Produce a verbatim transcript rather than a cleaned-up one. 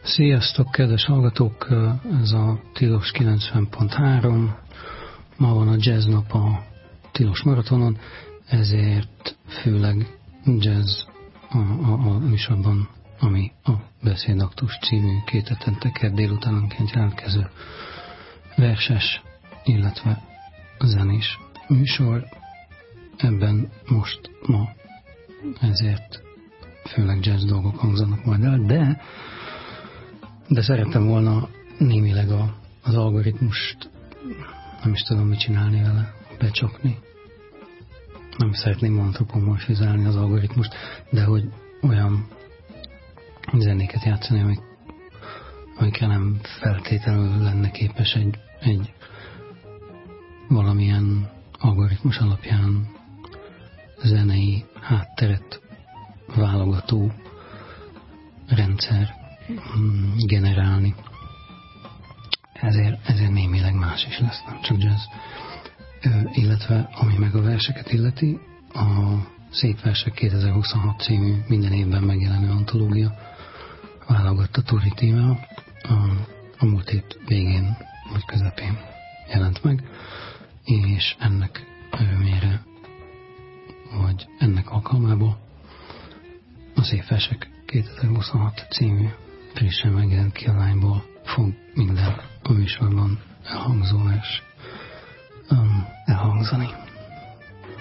Sziasztok, kedves hallgatók! Ez a Tilos kilencven pont három. Ma van a jazz nap a Tilos maratonon, ezért főleg jazz a, a, a műsorban, ami a Beszédaktus című két hetente kedd délutánonként jelentkező verses, illetve zenés műsor. Ebben most ma ezért főleg jazz dolgok hangzanak majd el, de de szerettem volna némileg a, az algoritmust, nem is tudom mit csinálni vele, becsapni. Nem szeretném antropomorfizálni az algoritmust, de hogy olyan zenéket játszani, amik, amikre nem feltétlenül lenne képes egy, egy valamilyen algoritmus alapján zenei hátteret válogató rendszer generálni. Ezért, ezért némileg más is lesz, nem csak jazz. Ö, illetve, ami meg a verseket illeti, a Szép Versek kétezer-huszonhat című minden évben megjelenő antológia válogatta Turi Tímea a, a múlt hét végén vagy közepén jelent meg, és ennek örömére, vagy ennek alkalmából a Szép Versek kétezer-huszonhat című frissen megjelent kiadványból fog minden a műsorban elhangzó vers um, elhangzani.